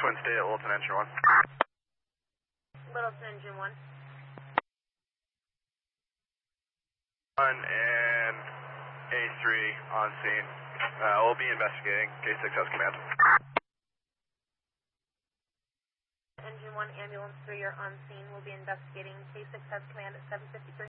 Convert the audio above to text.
Twin stay at Littleton Engine 1. Littleton Engine 1. 1 and A3 on scene. We'll be investigating. K6 has command. Engine 1, Ambulance 3 are on scene. We'll be investigating. K6 has command at 753.